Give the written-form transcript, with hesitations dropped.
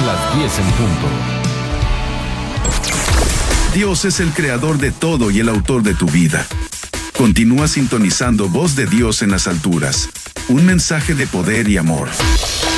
las 10 en punto. Dios es el creador de todo y el autor de tu vida. Continúa sintonizando Voz de Dios en las alturas. Un mensaje de poder y amor.